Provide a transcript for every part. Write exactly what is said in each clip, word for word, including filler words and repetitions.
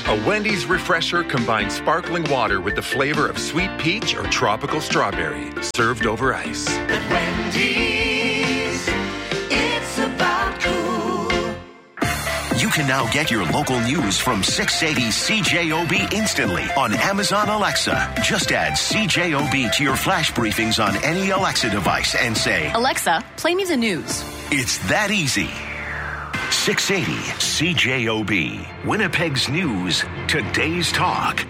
A Wendy's refresher combines sparkling water with the flavor of sweet peach or tropical strawberry, served over ice. At Wendy's, it's about cool. You can now get your local news from six eighty C J O B instantly on Amazon Alexa. Just add C J O B to your flash briefings on any Alexa device and say, Alexa, play me the news. It's that easy. six eighty C J O B, Winnipeg's news, today's talk.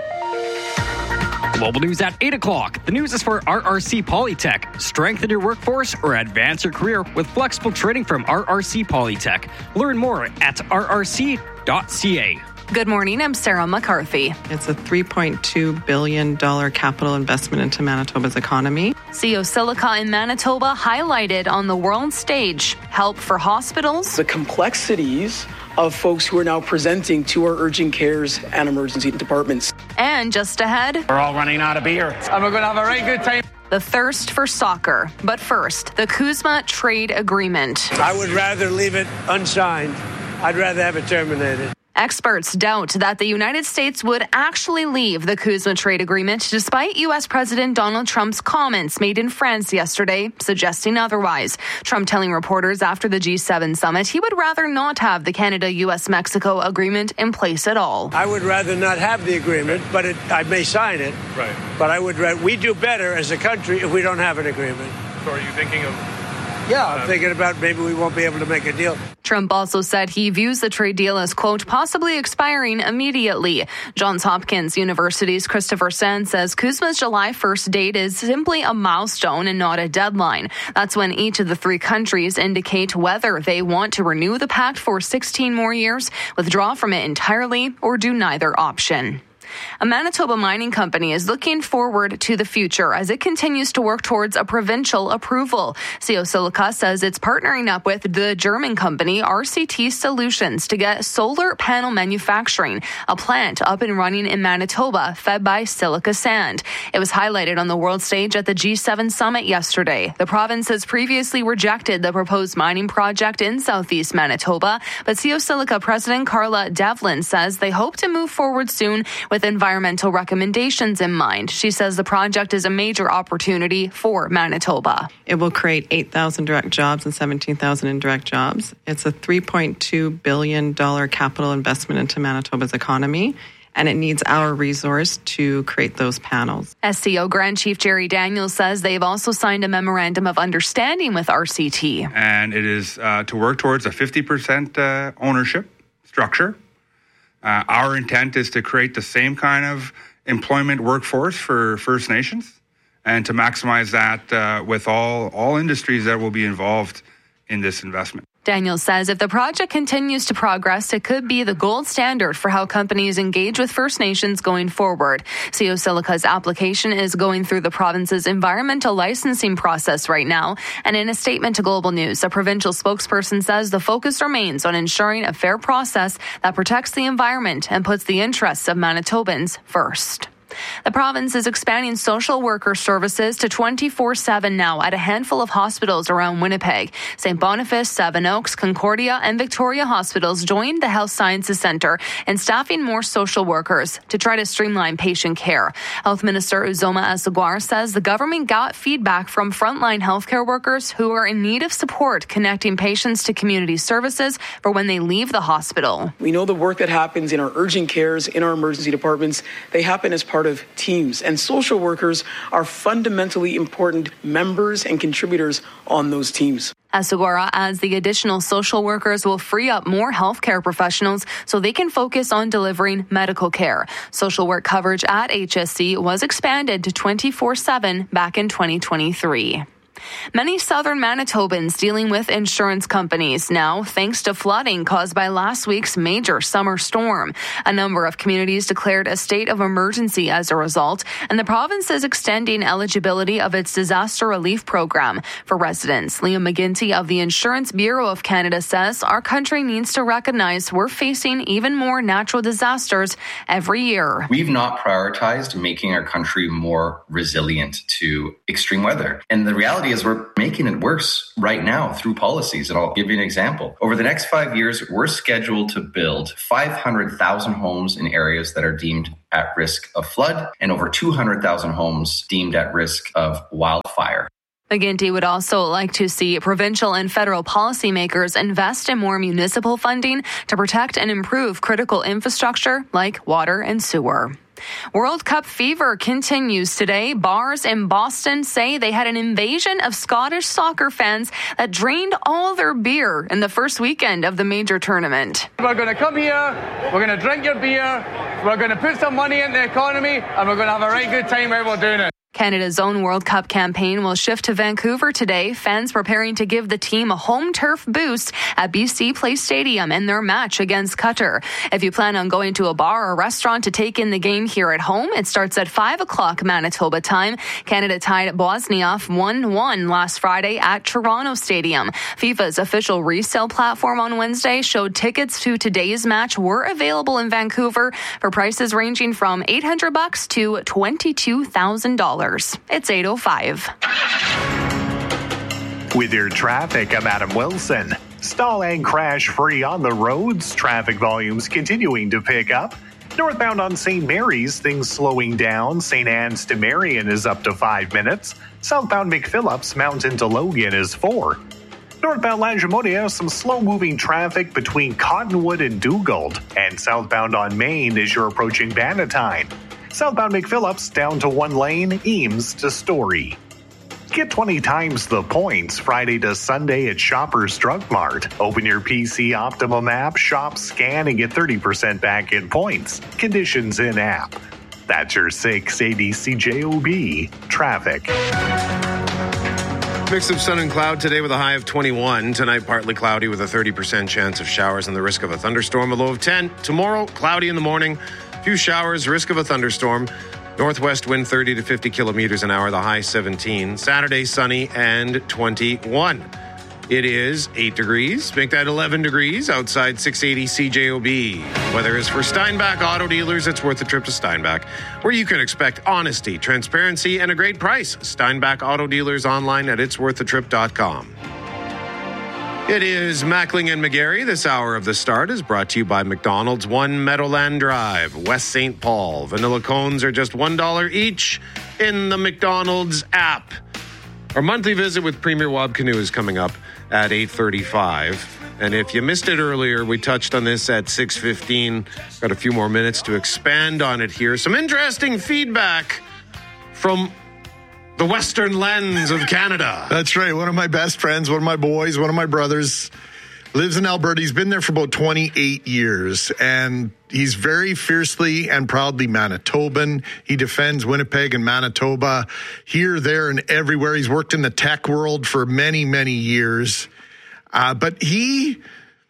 Global news at eight o'clock. The news is for R R C Polytech. Strengthen your workforce or advance your career with flexible training from R R C Polytech. Learn more at r r c dot c a. Good morning, I'm Sarah McCarthy. It's a three point two billion dollars capital investment into Manitoba's economy. C O Silica in Manitoba highlighted on the world stage help for hospitals. The complexities of folks who are now presenting to our urgent cares and emergency departments. And just ahead, we're all running out of beer, and we're going to have a very good time. The thirst for soccer. But first, the CUSMA trade agreement. I would rather leave it unsigned. I'd rather have it terminated. Experts doubt that the United States would actually leave the CUSMA trade agreement despite U S. President Donald Trump's comments made in France yesterday, suggesting otherwise. Trump telling reporters after the G seven summit he would rather not have the Canada-U S Mexico agreement in place at all. I would rather not have the agreement, but it, I may sign it. Right. But I would. We do better as a country if we don't have an agreement. So are you thinking of... Yeah, I'm thinking about maybe we won't be able to make a deal. Trump also said he views the trade deal as, quote, possibly expiring immediately. Johns Hopkins University's Christopher Sand says CUSMA's July first date is simply a milestone and not a deadline. That's when each of the three countries indicate whether they want to renew the pact for sixteen more years, withdraw from it entirely, or do neither option. A Manitoba mining company is looking forward to the future as it continues to work towards a provincial approval. C O Silica says it's partnering up with the German company R C T Solutions to get solar panel manufacturing, a plant up and running in Manitoba fed by silica sand. It was highlighted on the world stage at the G seven summit yesterday. The province has previously rejected the proposed mining project in southeast Manitoba, but C O Silica President Carla Devlin says they hope to move forward soon with environmental recommendations in mind. She says the project is a major opportunity for Manitoba. It will create eight thousand direct jobs and seventeen thousand indirect jobs. It's a three point two billion dollars capital investment into Manitoba's economy, and it needs our resource to create those panels. S C O Grand Chief Jerry Daniels says they've also signed a memorandum of understanding with R C T. And it is uh, to work towards a fifty percent uh, ownership structure. Uh, our intent is to create the same kind of employment workforce for First Nations and to maximize that uh, with all, all industries that will be involved in this investment. Daniels says if the project continues to progress, it could be the gold standard for how companies engage with First Nations going forward. C O Silica's application is going through the province's environmental licensing process right now. And in a statement to Global News, a provincial spokesperson says the focus remains on ensuring a fair process that protects the environment and puts the interests of Manitobans first. The province is expanding social worker services to twenty-four seven now at a handful of hospitals around Winnipeg. Saint Boniface, Seven Oaks, Concordia, and Victoria hospitals joined the Health Sciences Centre in staffing more social workers to try to streamline patient care. Health Minister Uzoma Asseguar says the government got feedback from frontline healthcare workers who are in need of support connecting patients to community services for when they leave the hospital. We know the work that happens in our urgent cares, in our emergency departments, they happen as part of teams, and social workers are fundamentally important members and contributors on those teams. Asseguara adds the additional social workers will free up more healthcare professionals so they can focus on delivering medical care. Social work coverage at H S C was expanded to twenty-four seven back in twenty twenty-three. Many southern Manitobans dealing with insurance companies now, thanks to flooding caused by last week's major summer storm. A number of communities declared a state of emergency as a result, and the province is extending eligibility of its disaster relief program for residents. Liam McGinty of the Insurance Bureau of Canada says our country needs to recognize we're facing even more natural disasters every year. We've not prioritized making our country more resilient to extreme weather. And the reality reality is we're making it worse right now through policies. And I'll give you an example. Over the next five years, we're scheduled to build five hundred thousand homes in areas that are deemed at risk of flood and over two hundred thousand homes deemed at risk of wildfire. McGuinty would also like to see provincial and federal policymakers invest in more municipal funding to protect and improve critical infrastructure like water and sewer. World Cup fever continues today. Bars in Boston say they had an invasion of Scottish soccer fans that drained all their beer in the first weekend of the major tournament. We're going to come here, we're going to drink your beer, we're going to put some money in the economy, and we're going to have a right good time while we're doing it. Canada's own World Cup campaign will shift to Vancouver today. Fans preparing to give the team a home turf boost at B C Place Stadium in their match against Qatar. If you plan on going to a bar or restaurant to take in the game here at home, it starts at five o'clock Manitoba time. Canada tied Bosnia one one last Friday at Toronto Stadium. FIFA's official resale platform on Wednesday showed tickets to today's match were available in Vancouver for prices ranging from eight hundred bucks to twenty-two thousand dollars. It's eight oh five. With your traffic, I'm Adam Wilson. Stall and crash free on the roads. Traffic volumes continuing to pick up. Northbound on Saint Mary's, things slowing down. Saint Anne's to Marion is up to five minutes. Southbound McPhillips, Mountain to Logan is four. Northbound Langemonia, some slow-moving traffic between Cottonwood and Dugald. And southbound on Main as you're approaching Bannatyne. Southbound McPhillips down to one lane, Eames to Story. Get twenty times the points Friday to Sunday at Shoppers Drug Mart. Open your P C Optimum app, shop, scan, and get thirty percent back in points. Conditions in app. That's your six eighty C J O B traffic. Mix of sun and cloud today with a high of twenty-one. Tonight, partly cloudy with a thirty percent chance of showers and the risk of a thunderstorm, a low of ten. Tomorrow, cloudy in the morning. Few showers, risk of a thunderstorm. Northwest wind thirty to fifty kilometers an hour, the high seventeen. Saturday, sunny and twenty-one. It is eight degrees. Make that eleven degrees outside six eighty C J O B. Weather is for Steinbach Auto Dealers. It's worth a trip to Steinbach, where you can expect honesty, transparency, and a great price. Steinbach Auto Dealers online at its worth a trip dot com. It is Mackling and McGarry. This hour of The Start is brought to you by McDonald's, one Meadowland Drive, West Saint Paul. Vanilla cones are just one dollar each in the McDonald's app. Our monthly visit with Premier Wab Canoe is coming up at eight thirty-five. And if you missed it earlier, we touched on this at six fifteen. Got a few more minutes to expand on it here. Some interesting feedback from the Western Lens of Canada. That's right. One of my best friends, one of my boys, one of my brothers lives in Alberta. He's been there for about twenty-eight years, and he's very fiercely and proudly Manitoban. He defends Winnipeg and Manitoba here, there, and everywhere. He's worked in the tech world for many, many years. Uh, but he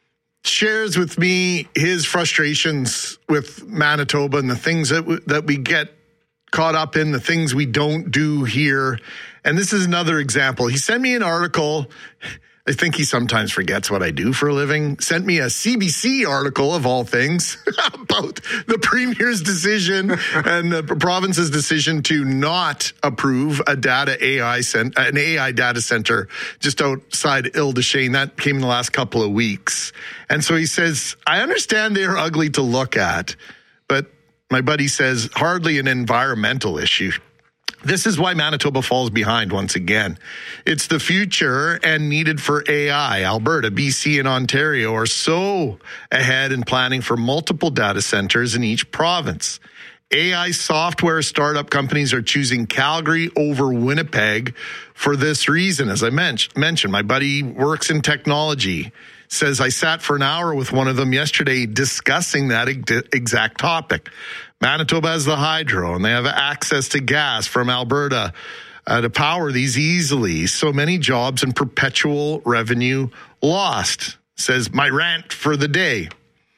shares with me his frustrations with Manitoba and the things that w- that we get caught up in, the things we don't do here. And this is another example. He sent me an article. I think he sometimes forgets what I do for a living. Sent me a C B C article, of all things, about the Premier's decision and the province's decision to not approve a data A I cent- an A I data center just outside Ile-des-Chênes. That came in the last couple of weeks. And so he says, I understand they are ugly to look at, but my buddy says, hardly an environmental issue. This is why Manitoba falls behind once again. It's the future and needed for A I. Alberta, B C, and Ontario are so ahead in planning for multiple data centers in each province. A I software startup companies are choosing Calgary over Winnipeg for this reason. As I mentioned, my buddy works in technology. Says, I sat for an hour with one of them yesterday discussing that exact topic. Manitoba has the hydro, and they have access to gas from Alberta uh, to power these easily. So many jobs and perpetual revenue lost, says my rant for the day.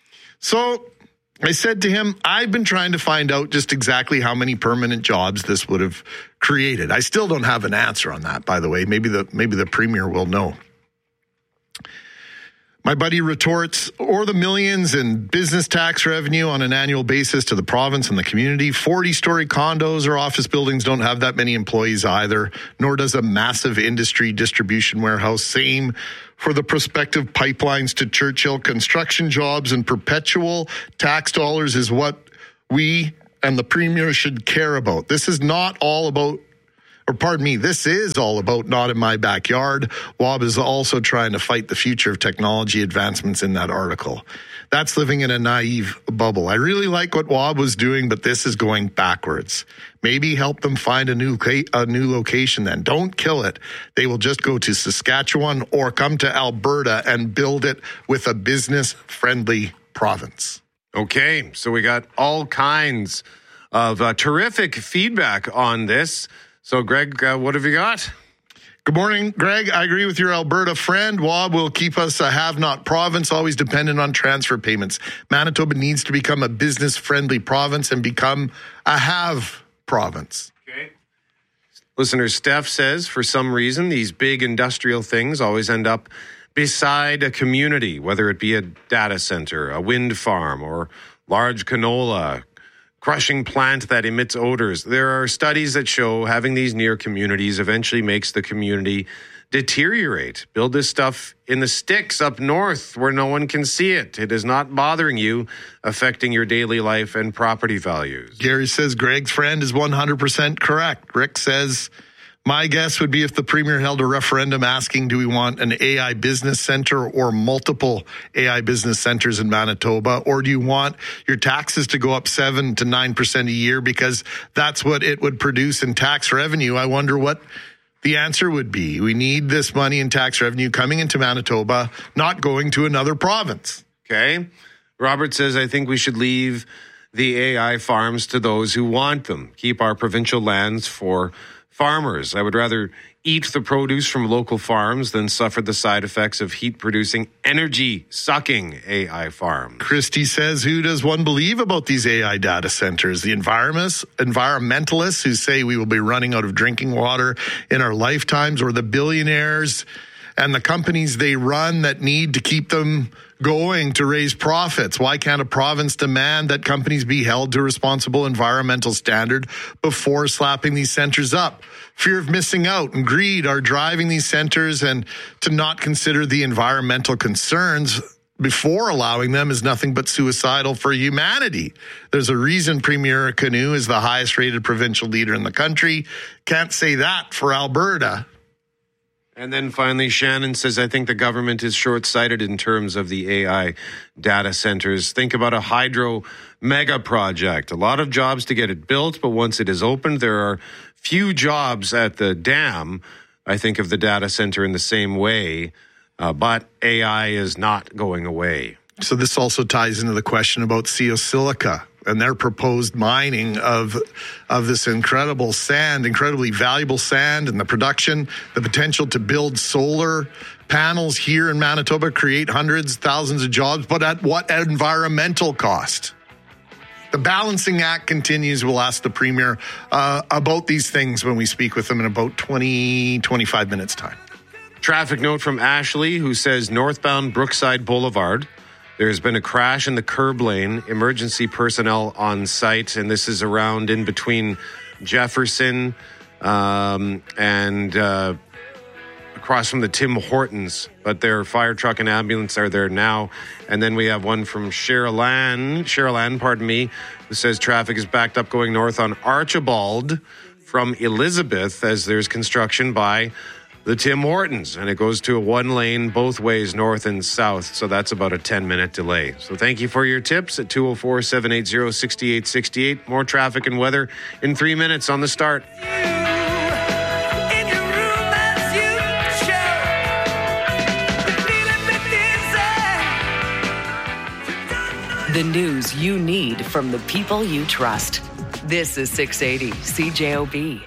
So I said to him, I've been trying to find out just exactly how many permanent jobs this would have created. I still don't have an answer on that, by the way. Maybe the maybe the Premier will know. My buddy retorts, or the millions in business tax revenue on an annual basis to the province and the community. forty-story condos or office buildings don't have that many employees either, nor does a massive industry distribution warehouse. Same for the prospective pipelines to Churchill. Construction jobs and perpetual tax dollars is what we and the Premier should care about. This is not all about Or pardon me, this is all about not in my backyard. W A B is also trying to fight the future of technology advancements in that article. That's living in a naive bubble. I really like what W A B was doing, but this is going backwards. Maybe help them find a new a new location then. Don't kill it. They will just go to Saskatchewan or come to Alberta and build it with a business-friendly province. Okay, so we got all kinds of uh, terrific feedback on this. So, Greg, uh, what have you got? Good morning, Greg. I agree with your Alberta friend. W A B will keep us a have-not province, always dependent on transfer payments. Manitoba needs to become a business-friendly province and become a have province. Okay. Listener Steph says, for some reason, these big industrial things always end up beside a community, whether it be a data center, a wind farm, or large canola crushing plant that emits odors. There are studies that show having these near communities eventually makes the community deteriorate. Build this stuff in the sticks up north where no one can see it. It is not bothering you, affecting your daily life and property values. Gary says Greg's friend is one hundred percent correct. Rick says, my guess would be if the Premier held a referendum asking, do we want an A I business center or multiple A I business centers in Manitoba? Or do you want your taxes to go up seven to nine percent a year because that's what it would produce in tax revenue? I wonder what the answer would be. We need this money in tax revenue coming into Manitoba, not going to another province. Okay. Robert says, I think we should leave the A I farms to those who want them. Keep our provincial lands for farmers. I would rather eat the produce from local farms than suffer the side effects of heat-producing, energy-sucking A I farms. Christy says, who does one believe about these A I data centers? The environmentalists, environmentalists who say we will be running out of drinking water in our lifetimes, or the billionaires and the companies they run that need to keep them going to raise profits? Why can't a province demand that companies be held to a responsible environmental standard before slapping these centers up? Fear of missing out and greed are driving these centers, and to not consider the environmental concerns before allowing them is nothing but suicidal for humanity. There's a reason Premier Canoe is the highest rated provincial leader in the country. Can't say that for Alberta. And then finally, Shannon says, I think the government is short-sighted in terms of the A I data centers. Think about a hydro mega project. A lot of jobs to get it built, but once it is opened, there are few jobs at the dam. I think of the data center in the same way, uh, but A I is not going away. So this also ties into the question about Silica and their proposed mining of of this incredible sand, incredibly valuable sand, and the production, the potential to build solar panels here in Manitoba, create hundreds, thousands of jobs, but at what environmental cost? The balancing act continues. We'll ask the Premier uh, about these things when we speak with him in about twenty, twenty-five minutes' time. Traffic note from Ashley, who says northbound Brookside Boulevard, there's been a crash in the curb lane, emergency personnel on site, and this is around in between Jefferson um, and uh, across from the Tim Hortons, but their fire truck and ambulance are there now. And then we have one from Cheryl Ann, Cheryl Ann, pardon me, who says traffic is backed up going north on Archibald from Elizabeth as there's construction by the Tim Hortons, and it goes to a one lane both ways, north and south. So that's about a ten minute delay. So thank you for your tips at two oh four, seven eight zero, six eight six eight. More traffic and weather in three minutes on The Start. The news you need from the people you trust. This is six eighty C J O B.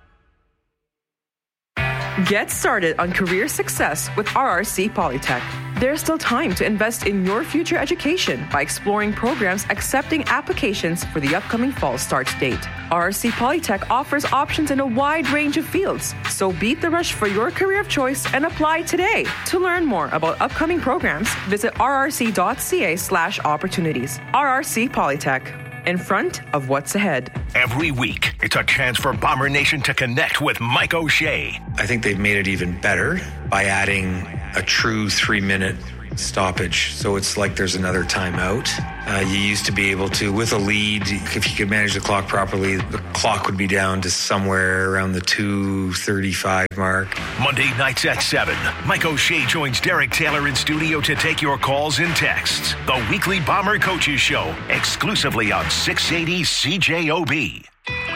Get started on career success with R R C Polytech. There's still time to invest in your future education by exploring programs accepting applications for the upcoming fall start date. R R C Polytech offers options in a wide range of fields, so beat the rush for your career of choice and apply today. To learn more about upcoming programs, visit rrc.ca slash opportunities. R R C Polytech, in front of what's ahead. Every week, it's a chance for Bomber Nation to connect with Mike O'Shea. I think they've made it even better by adding a true three-minute stoppage. So it's like there's another timeout. Uh, you used to be able to, with a lead, if you could manage the clock properly, the clock would be down to somewhere around the two thirty-five mark. Monday nights at seven, Mike O'Shea joins Derek Taylor in studio to take your calls and texts. The weekly Bomber Coaches Show, exclusively on six eighty C J O B.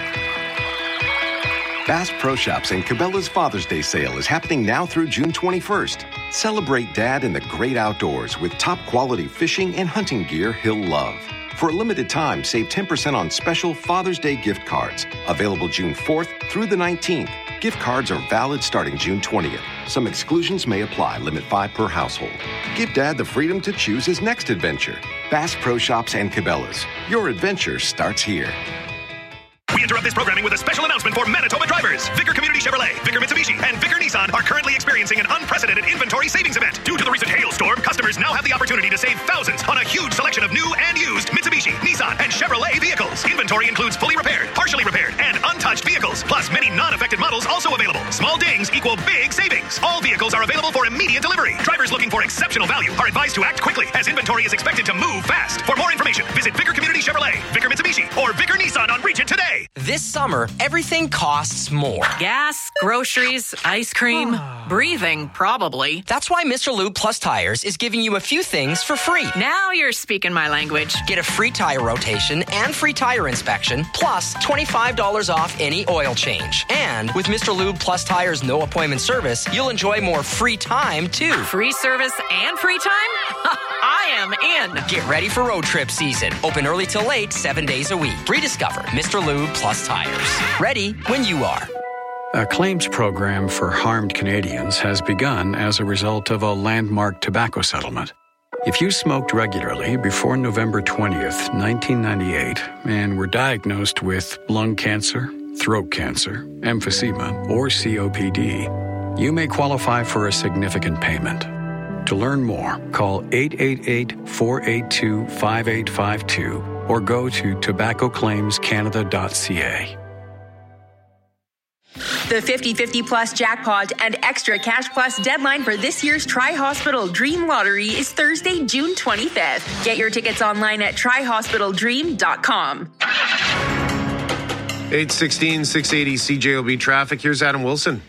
Bass Pro Shops and Cabela's Father's Day sale is happening now through June twenty-first. Celebrate Dad in the great outdoors with top quality fishing and hunting gear he'll love. For a limited time, save ten percent on special Father's Day gift cards. Available June fourth through the nineteenth. Gift cards are valid starting June twentieth. Some exclusions may apply. Limit five per household. Give Dad the freedom to choose his next adventure. Bass Pro Shops and Cabela's. Your adventure starts here. We interrupt this programming with a special announcement for Manitoba drivers. Vicar Community Chevrolet, Vicar Mitsubishi, and Vicar Nissan are currently experiencing an unprecedented inventory savings event. Due to the recent hailstorm, customers now have the opportunity to save thousands on a huge selection of new and used Mitsubishi, Nissan, and Chevrolet vehicles. Inventory includes fully repaired, partially repaired, and untouched vehicles, plus many non-affected models also available. Small dings equal big savings. All vehicles are available for immediate delivery. Drivers looking for exceptional value are advised to act quickly, as inventory is expected to move fast. For more information, visit Vicar Community Chevrolet, Vicar Mitsubishi, or Vicar Nissan on Regent today. This summer, everything costs more. Gas, groceries, ice cream, breathing, probably. That's why Mister Lube Plus Tires is giving you a few things for free. Now you're speaking my language. Get a free tire rotation and free tire inspection, plus twenty-five dollars off any oil change. And with Mister Lube Plus Tires no appointment service, you'll enjoy more free time, too. Free service and free time? I am in. Get ready for road trip season. Open early till late, seven days a week. Rediscover Mister Lube Plus Tires. Ready when you are. A claims program for harmed Canadians has begun as a result of a landmark tobacco settlement. If you smoked regularly before November twentieth, nineteen ninety-eight, and were diagnosed with lung cancer, throat cancer, emphysema, or C O P D, you may qualify for a significant payment. To learn more, call eight eight eight, four eight two, five eight five two or go to tobacco claims canada dot c a. The fifty fifty Plus Jackpot and Extra Cash Plus deadline for this year's Tri-Hospital Dream Lottery is Thursday, June twenty-fifth. Get your tickets online at tri hospital dream dot com. eight sixteen, six eighty C J O B traffic. Here's Adam Wilson.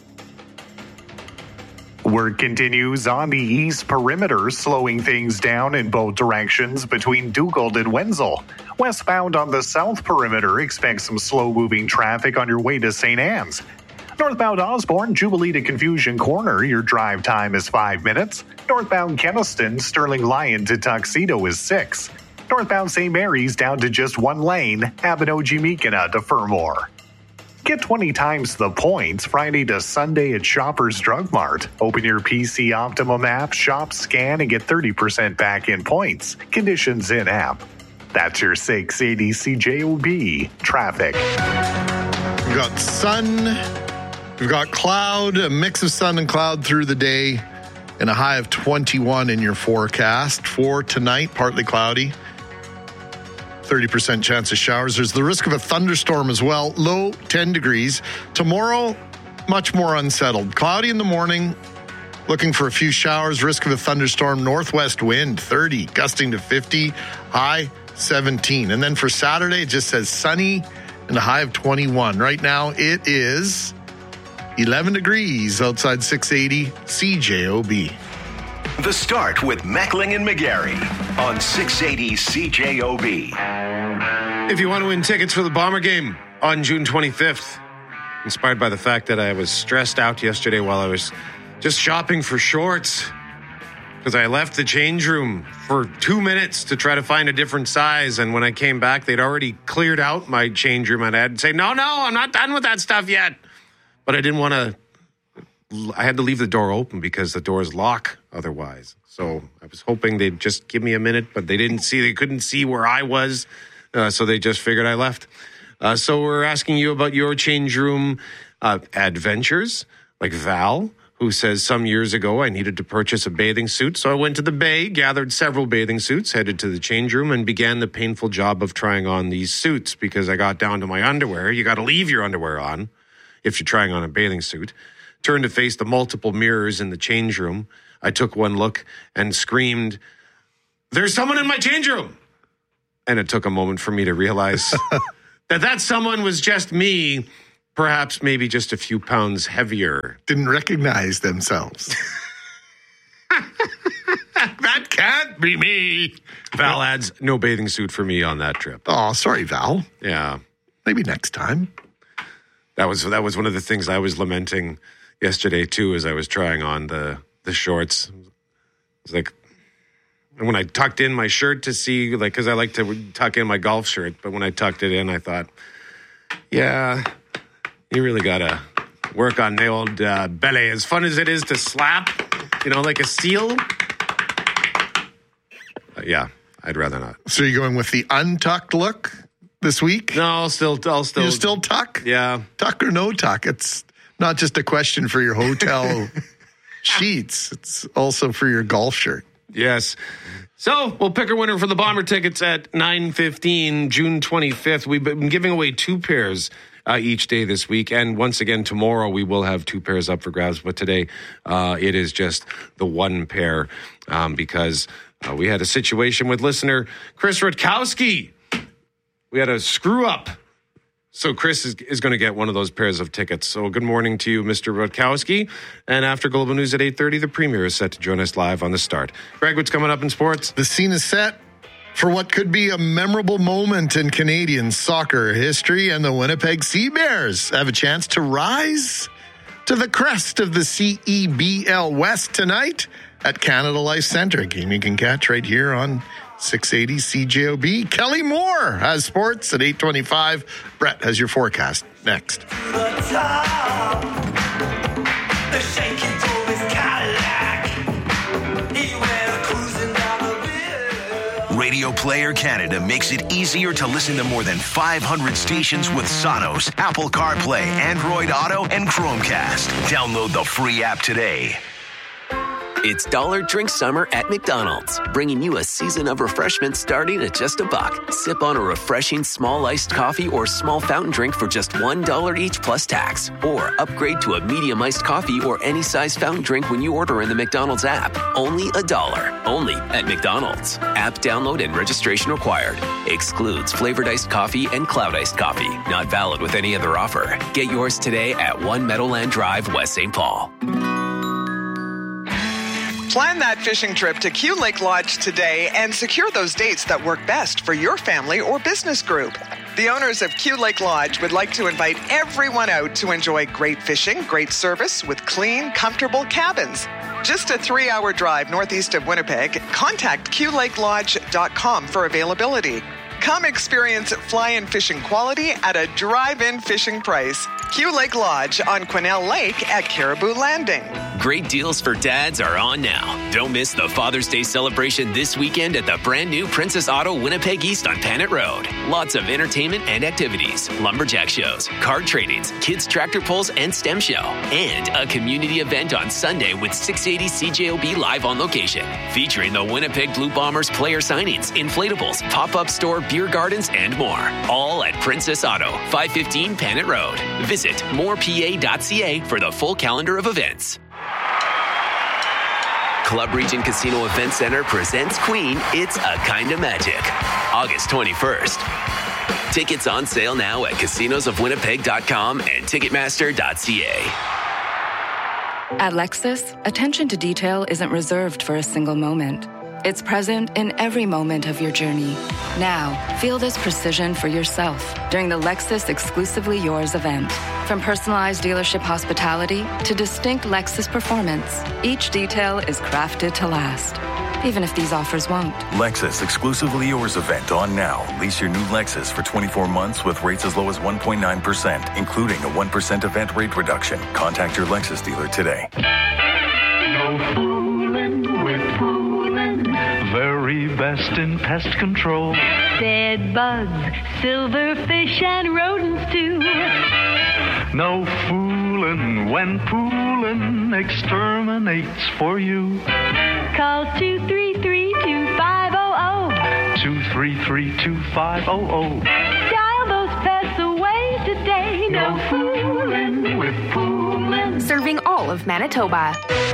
Work continues on the east perimeter, slowing things down in both directions between Dugald and Wenzel. Westbound on the south perimeter, expect some slow-moving traffic on your way to Saint Anne's. Northbound Osborne, Jubilee to Confusion Corner, your drive time is five minutes. Northbound Keniston, Sterling Lion to Tuxedo is six. Northbound Saint Mary's down to just one lane, Abinogi-Meekina to Fermor. Get twenty times the points Friday to Sunday at Shoppers Drug Mart. Open your P C Optimum app, shop, scan, and get thirty percent back in points. Conditions in app. That's your six eighty C J O B traffic. We've got sun, we've got cloud, a mix of sun and cloud through the day, and a high of twenty-one in your forecast. For tonight, partly cloudy. thirty percent chance of showers. There's the risk of a thunderstorm as well. Low ten degrees. Tomorrow, much more unsettled. Cloudy in the morning. Looking for a few showers. Risk of a thunderstorm. Northwest wind thirty. Gusting to fifty. High seventeen. And then for Saturday, it just says sunny and a high of twenty-one. Right now, it is eleven degrees outside six eighty C J O B. The Start with Meckling and McGarry on six eighty C J O B. If you want to win tickets for the Bomber game on June twenty-fifth, inspired by the fact that I was stressed out yesterday while I was just shopping for shorts because I left the change room for two minutes to try to find a different size. And when I came back, they'd already cleared out my change room. And I had to say, no, no, I'm not done with that stuff yet. But I didn't want to I had to leave the door open because the doors lock otherwise. So I was hoping they'd just give me a minute, but they didn't see, they couldn't see where I was. Uh, so they just figured I left. Uh, so we're asking you about your change room uh, adventures, like Val, who says some years ago I needed to purchase a bathing suit. So I went to the bay, gathered several bathing suits, headed to the change room, and began the painful job of trying on these suits because I got down to my underwear. You got to leave your underwear on if you're trying on a bathing suit. Turned to face the multiple mirrors in the change room. I took one look and screamed, "There's someone in my change room!" And it took a moment for me to realize that that someone was just me, perhaps maybe just a few pounds heavier. Didn't recognize themselves. That can't be me. Val adds, no bathing suit for me on that trip. Oh, sorry, Val. Yeah. Maybe next time. That was that was one of the things I was lamenting yesterday, too, as I was trying on the, the shorts. It's like, when I tucked in my shirt to see, like, because I like to tuck in my golf shirt, but when I tucked it in, I thought, yeah, you really got to work on the old uh, belly. As fun as it is to slap, you know, like a seal. Uh, yeah, I'd rather not. So you're going with the untucked look this week? No, I'll still, I'll still. You still tuck? Yeah. Tuck or no tuck? It's not just a question for your hotel sheets. It's also for your golf shirt. Yes. So we'll pick a winner for the Bomber tickets at nine fifteen, June twenty-fifth. We've been giving away two pairs uh, each day this week. And once again, tomorrow we will have two pairs up for grabs. But today uh, it is just the one pair um, because uh, we had a situation with listener Chris Rutkowski. We had a screw up. So Chris is, is going to get one of those pairs of tickets. So good morning to you, Mister Rutkowski. And after Global News at eight thirty, the Premier is set to join us live on The Start. Greg, what's coming up in sports? The scene is set for what could be a memorable moment in Canadian soccer history, and the Winnipeg Sea Bears have a chance to rise to the crest of the C E B L West tonight at Canada Life Centre. A game you can catch right here on six eighty C J O B. Kelly Moore has sports at eight twenty-five. Brett has your forecast next. Radio Player Canada makes it easier to listen to more than five hundred stations with Sonos, Apple CarPlay, Android Auto, and Chromecast. Download the free app today. It's Dollar Drink Summer at McDonald's, bringing you a season of refreshment starting at just a buck. Sip on a refreshing small iced coffee or small fountain drink for just one dollar each plus tax. Or upgrade to a medium iced coffee or any size fountain drink when you order in the McDonald's app. Only a dollar. Only at McDonald's. App download and registration required. Excludes flavored iced coffee and cloud iced coffee. Not valid with any other offer. Get yours today at one Meadowland Drive, West Saint Paul. Plan that fishing trip to Q Lake Lodge today and secure those dates that work best for your family or business group. The owners of Q Lake Lodge would like to invite everyone out to enjoy great fishing, great service with clean, comfortable cabins. Just a three-hour drive northeast of Winnipeg. Contact Q Lake Lodge dot com for availability. Come experience fly-in fishing quality at a drive-in fishing price. Q Lake Lodge on Quesnel Lake at Caribou Landing. Great deals for dads are on now. Don't miss the Father's Day celebration this weekend at the brand new Princess Auto Winnipeg East on Panet Road. Lots of entertainment and activities, lumberjack shows, card tradings, kids tractor pulls and STEM show, and a community event on Sunday with six eighty C J O B live on location, featuring the Winnipeg Blue Bombers player signings, inflatables, pop-up store, beer gardens, and more. All at Princess Auto, five fifteen Panet Road. Visit more p a dot c a for the full calendar of events. Club Region Casino Event Center presents Queen, It's a Kinda Magic, August twenty-first. Tickets on sale now at casinos of winnipeg dot com and ticketmaster dot c a. At Lexus, attention to detail isn't reserved for a single moment. It's present in every moment of your journey. Now, feel this precision for yourself during the Lexus Exclusively Yours event. From personalized dealership hospitality to distinct Lexus performance, each detail is crafted to last. even if these offers won't. Lexus exclusively yours event on now. Lease your new Lexus for twenty-four months with rates as low as one point nine percent, including a one percent event rate reduction. Contact your Lexus dealer today. No fooling with fooling. Very best in pest control. Bed bugs, silverfish, and rodents too. No fooling when poolin' exterminates for you. Call two three three, two five zero zero. two three three, two five zero zero. Dial those pests away today. No, no fooling with poolin'. Serving all of Manitoba.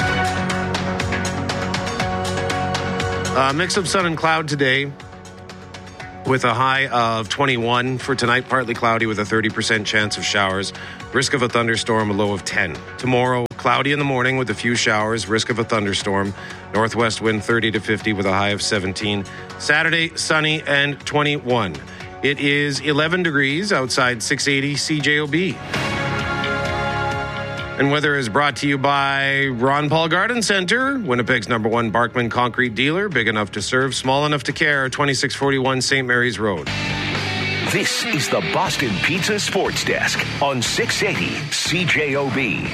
Uh, mix of sun and cloud today with a high of twenty-one. For tonight, partly cloudy with a thirty percent chance of showers. Risk of a thunderstorm, a low of ten. Tomorrow, cloudy in the morning with a few showers. Risk of a thunderstorm. Northwest wind thirty to fifty with a high of seventeen. Saturday, sunny and twenty-one. It is eleven degrees outside six eighty C J O B. And weather is brought to you by Ron Paul Garden Center, Winnipeg's number one Barkman concrete dealer, big enough to serve, small enough to care, twenty-six forty-one Saint Mary's Road. This is the Boston Pizza Sports Desk on six eighty C J O B.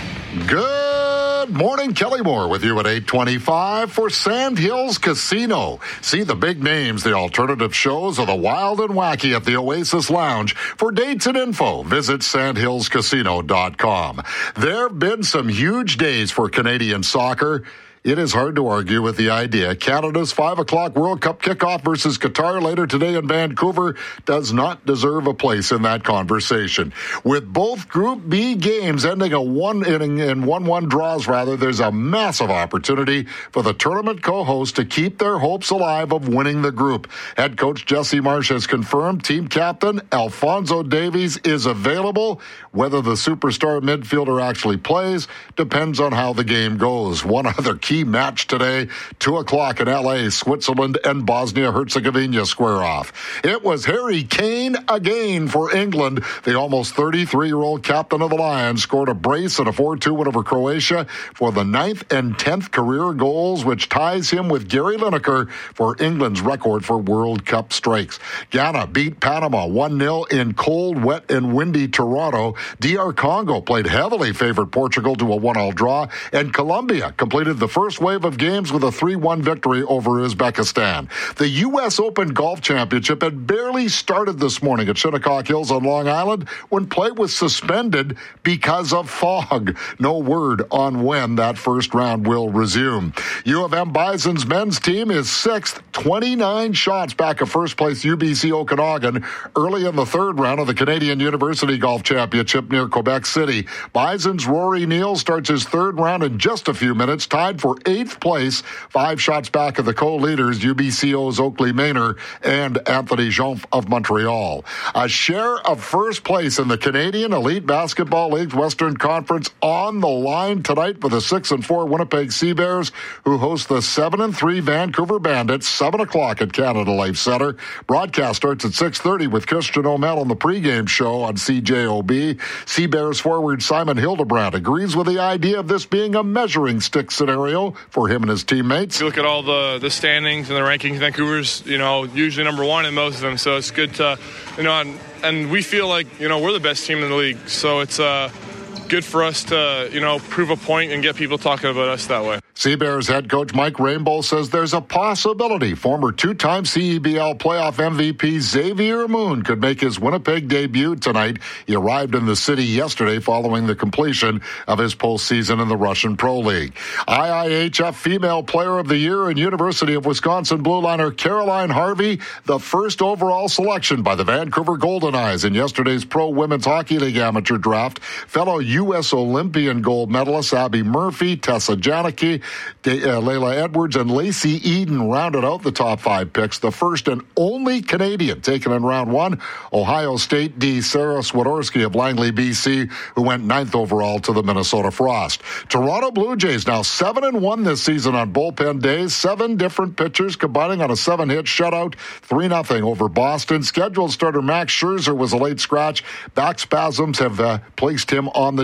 Good morning, Kelly Moore with you at eight twenty-five for Sandhills Casino. See the big names, the alternative shows, or the wild and wacky at the Oasis Lounge. For dates and info, visit sandhills casino dot com. There have been some huge days for Canadian soccer. It is hard to argue with the idea Canada's five o'clock World Cup kickoff versus Qatar later today in Vancouver does not deserve a place in that conversation. With both Group B games ending a one inning in one one draws, rather, there's a massive opportunity for the tournament co-host to keep their hopes alive of winning the group. Head coach Jesse Marsh has confirmed team captain Alphonso Davies is available. Whether the superstar midfielder actually plays depends on how the game goes. One other key match today, two o'clock in L A, Switzerland and Bosnia-Herzegovina square off. It was Harry Kane again for England. The almost thirty-three-year-old captain of the Lions scored a brace and a four two win over Croatia for the ninth and tenth career goals, which ties him with Gary Lineker for England's record for World Cup strikes. Ghana beat Panama one nil in cold, wet, and windy Toronto. D R Congo played heavily favored Portugal to a one all draw, and Colombia completed the first wave of games with a three one victory over Uzbekistan. The U S Open Golf Championship had barely started this morning at Shinnecock Hills on Long Island when play was suspended because of fog. No word on when that first round will resume. U of M Bison's men's team is sixth, twenty-nine shots back of first place U B C Okanagan early in the third round of the Canadian University Golf Championship near Quebec City. Bison's Rory Neal starts his third round in just a few minutes, tied for eighth place, five shots back of the co-leaders, U B C O's Oakley Maynor and Anthony Jonf of Montreal. A share of first place in the Canadian Elite Basketball League's Western Conference on the line tonight for the six and four Winnipeg Seabears, who host the seven and three Vancouver Bandits, seven o'clock at Canada Life Center. Broadcast starts at six thirty with Christian O'Mell on the pregame show on C J O B. Seabears forward Simon Hildebrand agrees with the idea of this being a measuring stick scenario for him and his teammates. If you look at all the, the standings and the rankings, Vancouver's, you know, usually number one in most of them, so it's good to, you know, and, and we feel like, you know, we're the best team in the league, so it's uh, good for us to, you know, prove a point and get people talking about us that way. Seabears head coach Mike Rainbow says there's a possibility former two-time C E B L playoff M V P Xavier Moon could make his Winnipeg debut tonight. He arrived in the city yesterday following the completion of his postseason in the Russian Pro League. I I H F Female Player of the Year and University of Wisconsin blue liner Caroline Harvey, the first overall selection by the Vancouver Golden Eyes in yesterday's Pro Women's Hockey League amateur draft. Fellow U S Olympian gold medalists Abby Murphy, Tessa Janicki, De- uh, Layla Edwards, and Lacey Eden rounded out the top five picks. The first and only Canadian taken in round one, Ohio State D. Sarah Swiderski of Langley, B C, who went ninth overall to the Minnesota Frost. Toronto Blue Jays now seven and one this season on bullpen days. Seven different pitchers combining on a seven-hit shutout, three nothing over Boston. Scheduled starter Max Scherzer was a late scratch. Back spasms have uh, placed him on the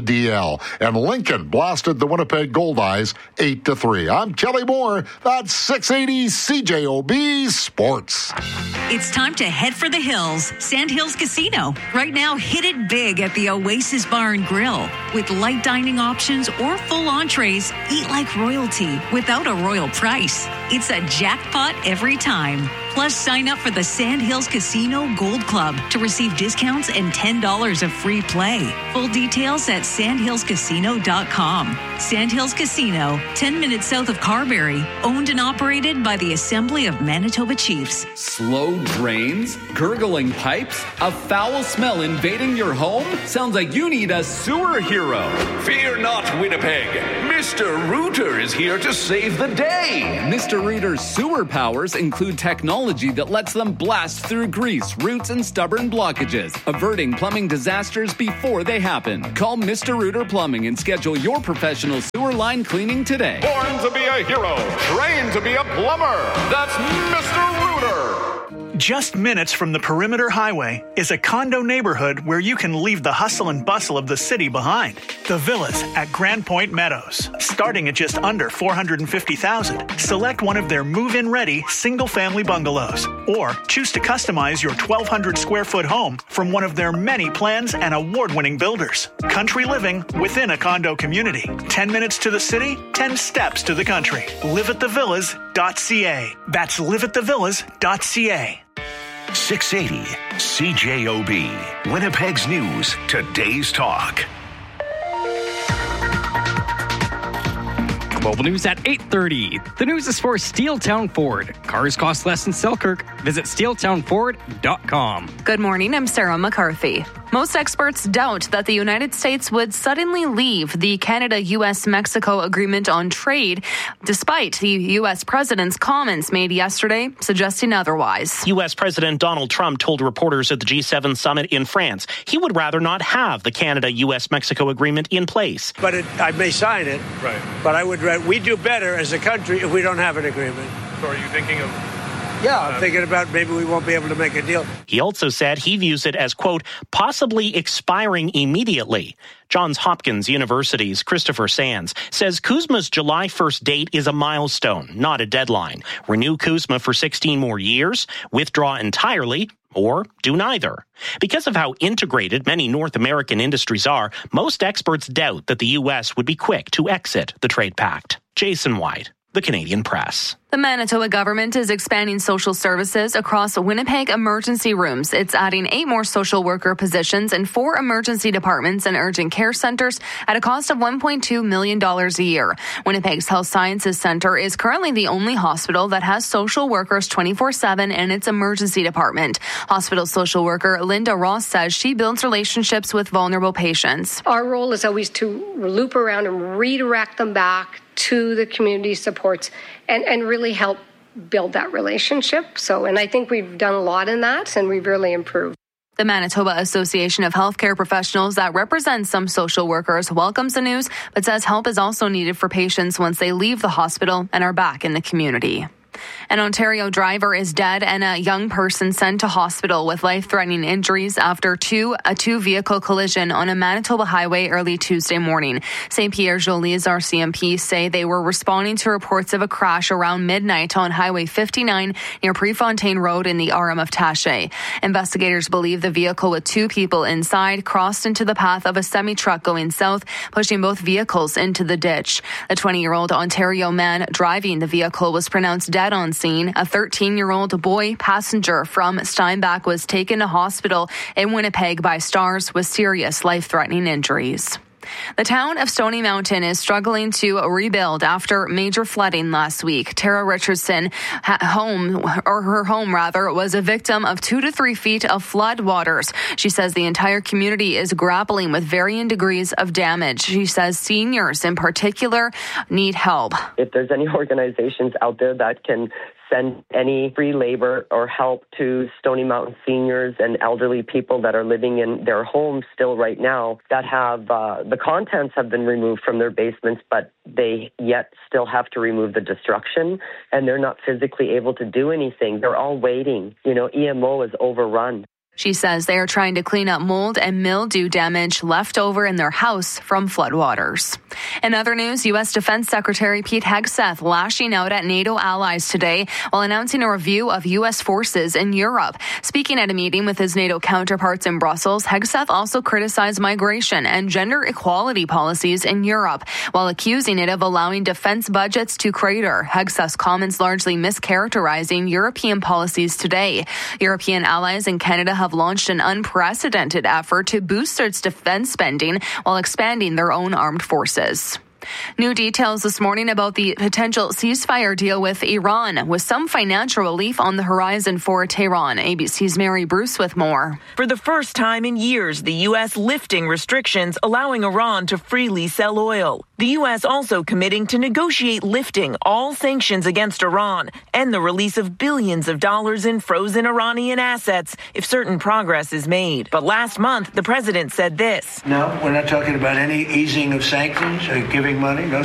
D L. And Lincoln blasted the Winnipeg Goldeyes eight to three. I'm Kelly Moore. That's six eighty C J O B Sports. It's time to head for the hills. Sandhills Casino. Right now, hit it big at the Oasis Bar and Grill. With light dining options or full entrees, eat like royalty without a royal price. It's a jackpot every time. Plus, sign up for the Sandhills Casino Gold Club to receive discounts and ten dollars of free play. Full details at sandhills casino dot com. Sandhills Casino, ten minutes south of Carberry, owned and operated by the Assembly of Manitoba Chiefs. Slow drains? Gurgling pipes? A foul smell invading your home? Sounds like you need a sewer hero. Fear not, Winnipeg. Mister Rooter is here to save the day. Mister Rooter's sewer powers include technology that lets them blast through grease, roots, and stubborn blockages, averting plumbing disasters before they happen. Call Mister Rooter Plumbing and schedule your professional sewer line cleaning today. Born to be a hero, trained to be a plumber. That's Mister Rooter. Just minutes from the Perimeter Highway is a condo neighborhood where you can leave the hustle and bustle of the city behind. The Villas at Grand Point Meadows. Starting at just under four hundred fifty thousand dollars, select one of their move-in ready single-family bungalows or choose to customize your twelve hundred square foot home from one of their many plans and award-winning builders. Country living within a condo community. ten minutes to the city, ten steps to the country. live at the villas dot c a. That's live at the villas dot c a. six eighty C J O B. Winnipeg's News. Today's Talk. Global News at eight thirty. The news is for Steeltown Ford. Cars cost less in Selkirk. Visit steel town ford dot com. Good morning, I'm Sarah McCarthy. Most experts doubt that the United States would suddenly leave the Canada-U S Mexico Agreement on Trade, despite the U S president's comments made yesterday suggesting otherwise. U S President Donald Trump told reporters at the G seven summit in France he would rather not have the Canada-U S Mexico Agreement in place. But it, I may sign it, right. But I would we do better as a country if we don't have an agreement. So are you thinking of... Yeah, I'm thinking about maybe we won't be able to make a deal. He also said he views it as, quote, possibly expiring immediately. Johns Hopkins University's Christopher Sands says CUSMA's July first date is a milestone, not a deadline. Renew CUSMA for sixteen more years, withdraw entirely, or do neither. Because of how integrated many North American industries are, most experts doubt that the U S would be quick to exit the trade pact. Jason White, The Canadian Press. The Manitoba government is expanding social services across Winnipeg emergency rooms. It's adding eight more social worker positions and four emergency departments and urgent care centers at a cost of one point two million dollars a year. Winnipeg's Health Sciences Centre is currently the only hospital that has social workers twenty-four seven in its emergency department. Hospital social worker Linda Ross says she builds relationships with vulnerable patients. Our role is always to loop around and redirect them back to the community supports and, and really help build that relationship. So, and I think we've done a lot in that and we've really improved. The Manitoba Association of Healthcare Professionals that represents some social workers welcomes the news, but says help is also needed for patients once they leave the hospital and are back in the community. An Ontario driver is dead and a young person sent to hospital with life-threatening injuries after two a two-vehicle collision on a Manitoba highway early Tuesday morning. Saint Pierre Jolie's R C M P say they were responding to reports of a crash around midnight on Highway fifty-nine near Prefontaine Road in the R M of Taché. Investigators believe the vehicle with two people inside crossed into the path of a semi-truck going south, pushing both vehicles into the ditch. The twenty-year-old Ontario man driving the vehicle was pronounced dead on scene. A thirteen-year-old boy passenger from Steinbach was taken to hospital in Winnipeg by Stars with serious life-threatening injuries. The town of Stony Mountain is struggling to rebuild after major flooding last week. Tara Richardson home, or her home rather, was a victim of two to three feet of flood waters. She says the entire community is grappling with varying degrees of damage. She says seniors in particular need help. If there's any organizations out there that can send any free labor or help to Stony Mountain seniors and elderly people that are living in their homes still right now that have uh, the contents have been removed from their basements, but they yet still have to remove the destruction and they're not physically able to do anything. They're all waiting. You know, E M O is overrun. She says they are trying to clean up mold and mildew damage left over in their house from floodwaters. In other news, U S Defense Secretary Pete Hegseth lashing out at NATO allies today while announcing a review of U S forces in Europe. Speaking at a meeting with his NATO counterparts in Brussels, Hegseth also criticized migration and gender equality policies in Europe, while accusing it of allowing defense budgets to crater. Hegseth's comments largely mischaracterizing European policies today. European allies in Canada have have launched an unprecedented effort to boost its defense spending while expanding their own armed forces. New details this morning about the potential ceasefire deal with Iran, with some financial relief on the horizon for Tehran. A B C's Mary Bruce with more. For the first time in years, the U S lifting restrictions allowing Iran to freely sell oil. The U S also committing to negotiate lifting all sanctions against Iran and the release of billions of dollars in frozen Iranian assets if certain progress is made. But last month, the president said this. No, we're not talking about any easing of sanctions or giving money. No